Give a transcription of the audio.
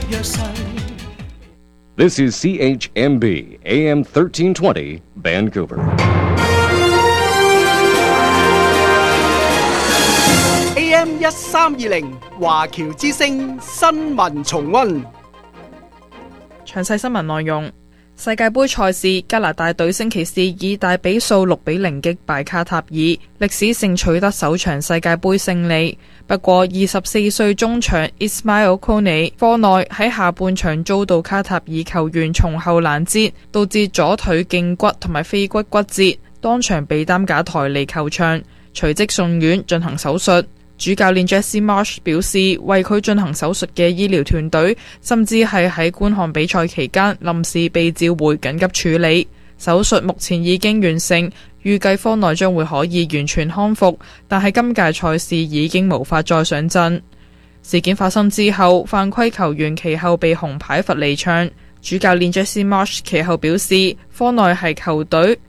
弱勢。 This is CHMB AM 1320 Vancouver. AM 1320華僑之聲新聞重溫。 詳細新聞內容：世界盃賽事，加拿大隊星期四以大比數6-0擊敗卡塔爾，歷史性取得首場世界盃勝利。不過24歲中場 Ismail Kone 科內喺下半場遭到卡塔爾球員從後攔截，導致左腿脛骨同埋腓骨骨折，當場被擔架抬離球場，隨即送院進行手術。主教練 Jesse Marsch 表示，為佢進行手術嘅醫療團隊，甚至係喺觀看比賽期間臨時被召回緊急處理。手術目前已經完成，預計科內將會可以完全康復，但係今屆賽事已經無法再上陣。事件發生之後，犯規球員其後被紅牌罰離場。主教練 Jesse Marsch 其後表示，科內係球隊